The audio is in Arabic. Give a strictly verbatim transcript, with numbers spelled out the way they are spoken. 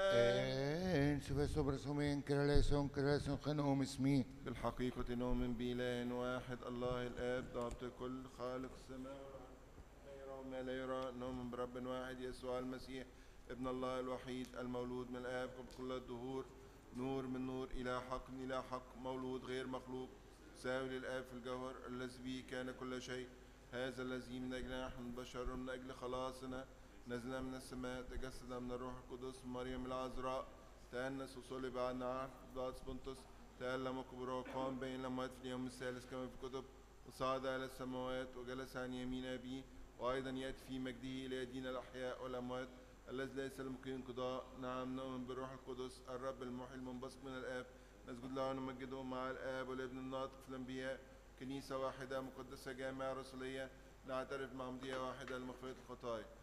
En si ves sobre su men, creación, creación, خنقهم اسمي. بالحقيقة نؤمن بإله واحد الله الآب ضابط كل خالق السماء والأرض ما يرى وما لا يرى. نؤمن برب واحد يسوع المسيح ابن الله الوحيد المولود من الآب قبل كل الدهور، نور من نور، إلى حق من إلى حق، مولود غير مخلوق، ساوي للآب في الجوهر، الذي به كان كل شيء. هذا الذي من أجلنا نحن بشر من أجل خلاصنا نزل من السماء، تجسد من الروح القدس مريم العذراء، تأنس وصلب عنا عهد بطرس بنطس، تألم كبر وقام بين الأموات في اليوم الثالث كما في الكتب، وصعد إلى السماوات وجلس عن يمين أبيه، وأيضا يأتي في مجده ليدين الأحياء والأموات، الذي ليس لممكن قضاء. نعم نؤمن بالروح القدس الرب المحيي المنبثق من الآب، نسجد له ونمجده مع الآب والابن الناطق في الأنبياء، كنيسة واحدة مقدسة جامعة رسولية، نعترف مع مضية واحدة لمغفرة الخطايا.